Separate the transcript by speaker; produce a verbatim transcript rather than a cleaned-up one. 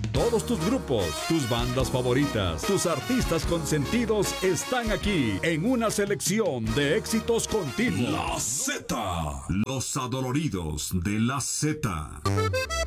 Speaker 1: Todos tus grupos, tus bandas favoritas, tus artistas consentidos están aquí en una selección de éxitos continuos.
Speaker 2: La Z, los adoloridos de la Z.